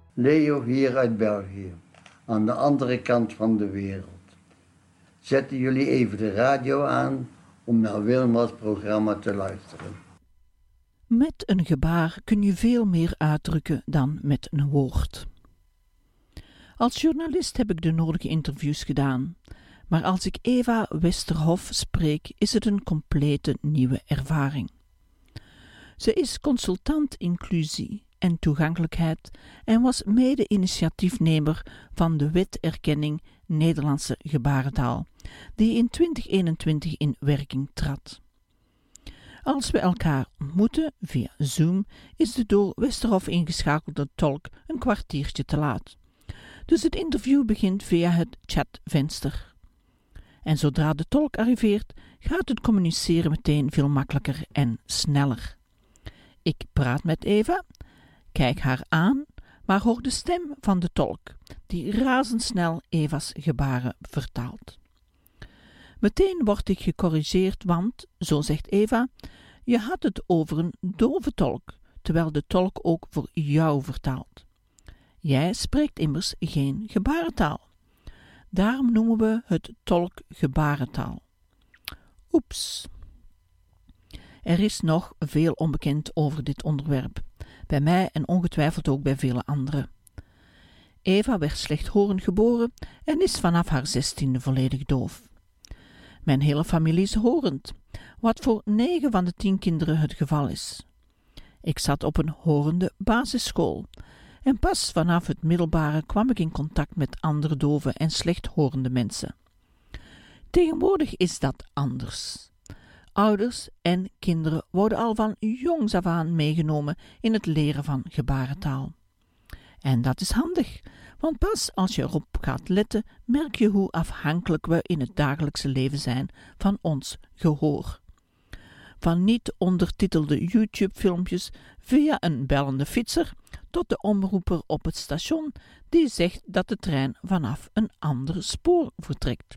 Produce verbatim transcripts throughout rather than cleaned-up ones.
Leo hier uit België, aan de andere kant van de wereld. Zetten jullie even de radio aan om naar Wilma's programma te luisteren. Met een gebaar kun je veel meer uitdrukken dan met een woord. Als journalist heb ik de nodige interviews gedaan, maar als ik Eva Westerhof spreek, is het een complete nieuwe ervaring. Ze is consultant inclusie en toegankelijkheid en was mede-initiatiefnemer van de Weterkenning Nederlandse Gebarentaal, die in twintig eenentwintig in werking trad. Als we elkaar ontmoeten via Zoom, is de door Westerhof ingeschakelde tolk een kwartiertje te laat. Dus het interview begint via het chatvenster. En zodra de tolk arriveert, gaat het communiceren meteen veel makkelijker en sneller. Ik praat met Eva, kijk haar aan, maar hoor de stem van de tolk, die razendsnel Eva's gebaren vertaalt. Meteen word ik gecorrigeerd, want, zo zegt Eva, je had het over een dove tolk, terwijl de tolk ook voor jou vertaalt. Jij spreekt immers geen gebarentaal. Daarom noemen we het tolk gebarentaal. Oeps. Er is nog veel onbekend over dit onderwerp, bij mij en ongetwijfeld ook bij vele anderen. Eva werd slechthorend geboren en is vanaf haar zestiende volledig doof. Mijn hele familie is horend, wat voor negen van de tien kinderen het geval is. Ik zat op een horende basisschool en pas vanaf het middelbare kwam ik in contact met andere dove en slechthorende mensen. Tegenwoordig is dat anders. Ouders en kinderen worden al van jongs af aan meegenomen in het leren van gebarentaal. En dat is handig, want pas als je erop gaat letten, merk je hoe afhankelijk we in het dagelijkse leven zijn van ons gehoor. Van niet ondertitelde YouTube-filmpjes via een bellende fietser tot de omroeper op het station die zegt dat de trein vanaf een ander spoor vertrekt.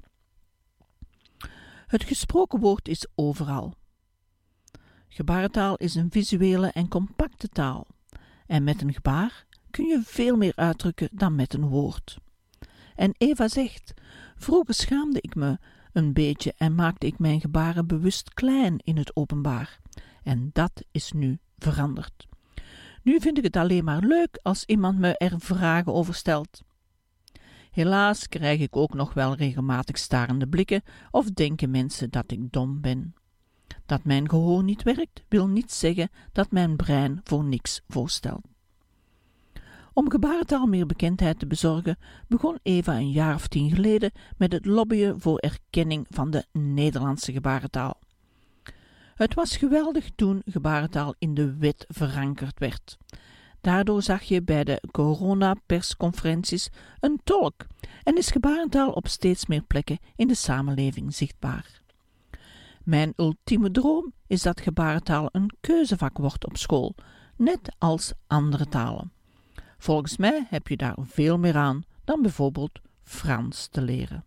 Het gesproken woord is overal. Gebarentaal is een visuele en compacte taal en met een gebaar kun je veel meer uitdrukken dan met een woord. En Eva zegt, vroeger schaamde ik me een beetje en maakte ik mijn gebaren bewust klein in het openbaar. En dat is nu veranderd. Nu vind ik het alleen maar leuk als iemand me er vragen over stelt. Helaas krijg ik ook nog wel regelmatig starende blikken of denken mensen dat ik dom ben. Dat mijn gehoor niet werkt, wil niet zeggen dat mijn brein voor niks voorstelt. Om gebarentaal meer bekendheid te bezorgen, begon Eva een jaar of tien geleden met het lobbyen voor erkenning van de Nederlandse gebarentaal. Het was geweldig toen gebarentaal in de wet verankerd werd. Daardoor zag je bij de coronapersconferenties een tolk en is gebarentaal op steeds meer plekken in de samenleving zichtbaar. Mijn ultieme droom is dat gebarentaal een keuzevak wordt op school, net als andere talen. Volgens mij heb je daar veel meer aan dan bijvoorbeeld Frans te leren.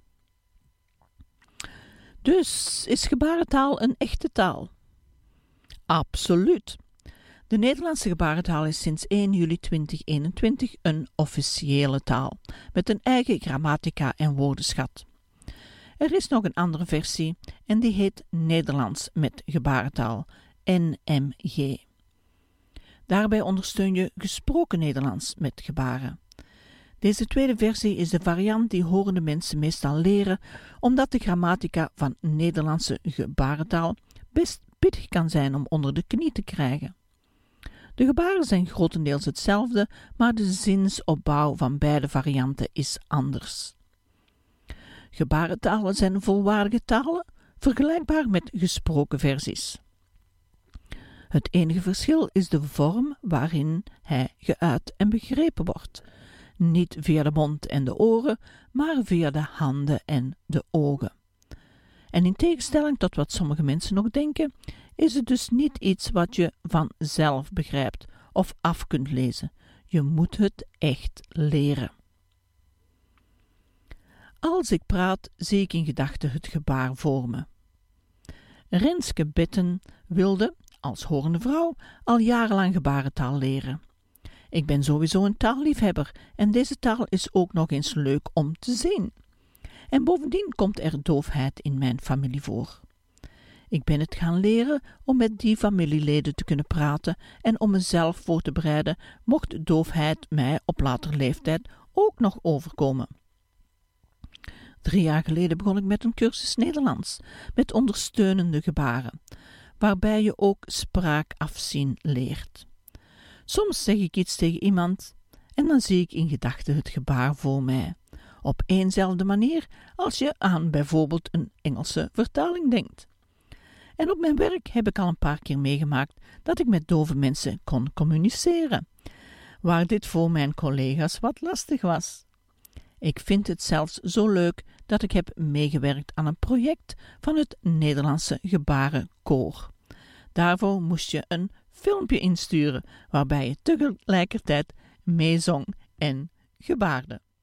Dus is gebarentaal een echte taal? Absoluut. De Nederlandse gebarentaal is sinds één juli tweeduizend eenentwintig een officiële taal, met een eigen grammatica en woordenschat. Er is nog een andere versie en die heet Nederlands met gebarentaal, N M G. Daarbij ondersteun je gesproken Nederlands met gebaren. Deze tweede versie is de variant die horende mensen meestal leren, omdat de grammatica van Nederlandse gebarentaal best pittig kan zijn om onder de knie te krijgen. De gebaren zijn grotendeels hetzelfde, maar de zinsopbouw van beide varianten is anders. Gebarentalen zijn volwaardige talen, vergelijkbaar met gesproken versies. Het enige verschil is de vorm waarin hij geuit en begrepen wordt. Niet via de mond en de oren, maar via de handen en de ogen. En in tegenstelling tot wat sommige mensen nog denken, is het dus niet iets wat je vanzelf begrijpt of af kunt lezen. Je moet het echt leren. Als ik praat, zie ik in gedachten het gebaar voor me. Renske Betten wilde, als horende vrouw, al jarenlang gebarentaal leren. Ik ben sowieso een taalliefhebber en deze taal is ook nog eens leuk om te zien. En bovendien komt er doofheid in mijn familie voor. Ik ben het gaan leren om met die familieleden te kunnen praten en om mezelf voor te bereiden mocht doofheid mij op latere leeftijd ook nog overkomen. Drie jaar geleden begon ik met een cursus Nederlands, met ondersteunende gebaren, waarbij je ook spraakafzien leert. Soms zeg ik iets tegen iemand en dan zie ik in gedachten het gebaar voor mij, op eenzelfde manier als je aan bijvoorbeeld een Engelse vertaling denkt. En op mijn werk heb ik al een paar keer meegemaakt dat ik met dove mensen kon communiceren, waar dit voor mijn collega's wat lastig was. Ik vind het zelfs zo leuk dat ik heb meegewerkt aan een project van het Nederlandse Gebarenkoor. Daarvoor moest je een filmpje insturen waarbij je tegelijkertijd meezong en gebaarde.